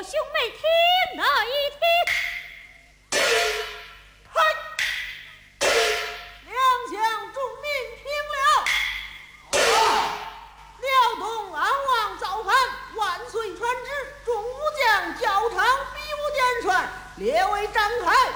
兄妹听哪一听？ 两将众民听了。辽东安王造反，万岁传旨，众武将教堂比武点帅，列位展开。